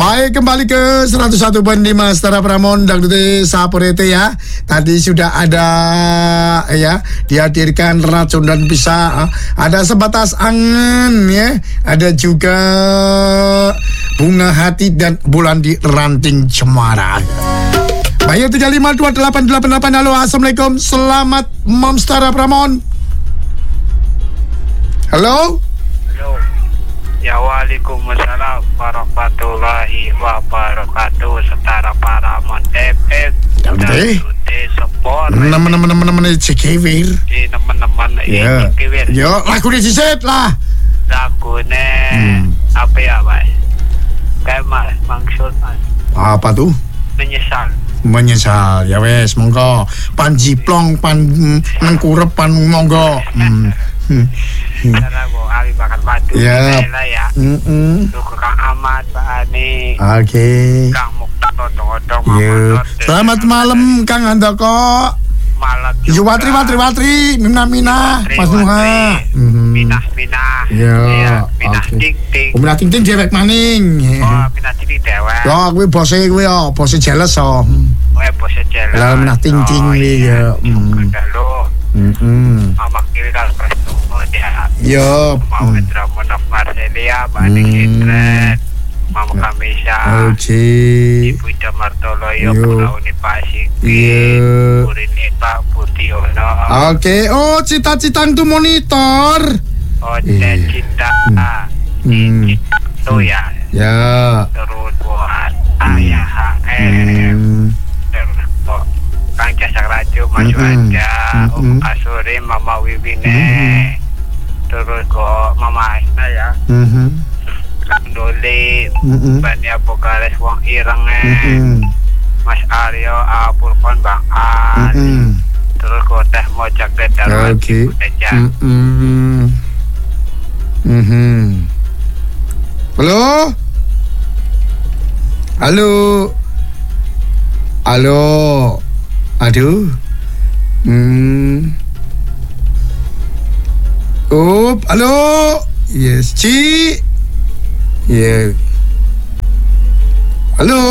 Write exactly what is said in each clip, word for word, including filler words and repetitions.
Baik, kembali ke seratus satu koma lima Setara Pramon Dangdute Saporete ya. Tadi sudah ada ya dihadirkan racun dan pisah, ada sebatas angan ya, ada juga bunga hati dan bulan di ranting cemara. Bayu tiga lima dua delapan delapan delapan. Halo, assalamualaikum, selamat malam Setara Pramon. Halo. Halo. Ya, waalaikumsalam warahmatullahi wabarakatuh. Setara Paramon F M Dangdute Sepor. Nemen-nemen-nemen Cikewir. Di nemen-nemen Ya. Cikewir. Yo, lagu di siset lah. Lagune Hmm. apa ya, Mas? Kayak mas maksud mas Apa tuh? menyesal. Menyesal. Ya wes, monggo. Pan jiplong, pan nengkurep, pan monggo. Hmm. Hmm. Karena gua ali bakal bantu Ya. lah ya. Mm-mm. Tuh ke Kang Ahmad, Pak Ani, Oke. Kang Mukhtar, odong-odong, Yo. Selamat malam Kang Handoko. malam juga. Yo, watri watri watri, mina mina, Watri, Mas Nuha. watri. Mhm. Minah minah. Ya, Iya, minah oke. ting ting. Oh, mina ting ting dewek maning. Oh, minah ting ting dewek. Yo, kuwi bose kuwi yo, bose jelas so. Oh, bos jalan. Lah minah ting ting kuwi ya. Hmm. Halo. Mhm. Mama kiri kalau presto dia. Yo. Mau Hmm. Indra Monok Marcelia, Bani Hmm. Hidret. Mama Kamisa. Oke. Ibu Jamartoloyo, Yo. Pura Unipasik. Iya. Purini Pak Budiono. Oke, oh cita-cita itu monitor. Oh, Iya. cita. Hmm. Cita tuh ya. Ya. Terus buat ayah H M. Hmm. Terus kok Kang Jasak Raju, Mas Mm-mm. Wanda, Om Mm-mm. Asuri, Mama Wiwine. Mm-mm. Terus kok Mama Asna ya. Mhm. Kang Doli, Mm-mm. Bani Abogares Wong Irenge. Mhm. Mas Aryo, Apurkon Bang An. Mhm. Terus kok Teh Mojak Dedar Oke. Udeja. Mhm. Mhm. Halo? Halo? Halo? Aduh. Hmm. Up, halo? Yes, Ci. Yeah. Halo?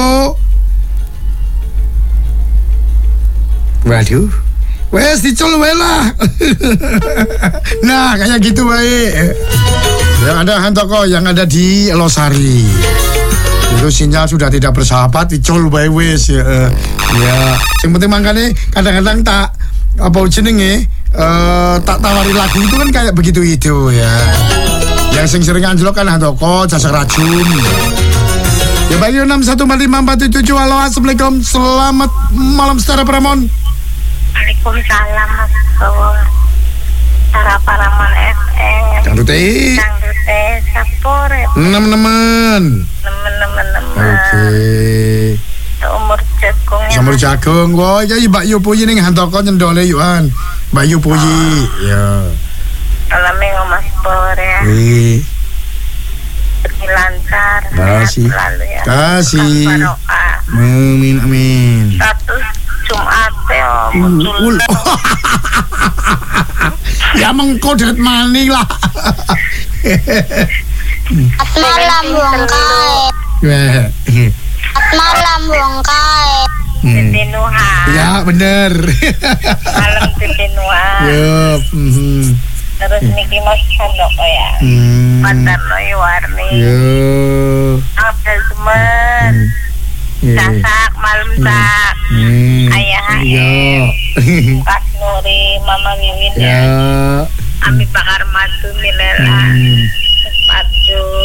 Waduh. Wes dicol wae lah. Nah, kayak gitu baik. Yang ada Handoko, yang ada di Losari. Itu sinyal sudah tidak bersahabat, dicol wae wes ya. eh, Ya, yang penting makanya kadang-kadang tak apa jenenge eh tak tawari lagu itu kan kayak begitu itu ya. Yang sing sering anjlok kan Handoko, Jasa Racun. Ya Bayu enam satu empat lima empat tujuh. Halo, assalamualaikum, selamat malam Setara Pramon. Waalaikumsalam Mas Bowo. Setara Paramon F M. Dangdute Dangdute Sapore. Teman-teman. Temen-temen Oke. Umur jagung. Samur jagung. Wah, iki Mbak Yu Puyi ning Handoko nyendole yuan. Mbak Yu Puyi. Ya. Malam minggu Mas Bowo ya. Wih. Lancar. Kasih. Lalu ya. Kasih. Barokah. Amin amin. Satu Jumat ya Ul. muncul. Ya mengkodet maning lah. Malam wong kae. Weh. Malam wong kae. Hmm. Titi Nuha. Ya bener. Malam Titi Nuha. Yup. Mhm. Terus niki Mas Handoko ya. Hmm. Patarno Warni. Yo. Abdul Semen. Iya. Sasak malam sak. Hmm. Ayah H Yo. M. Kas Nuri, Mama Wiwin Ya. ya. Ami Bakar Matu Milela. Hmm.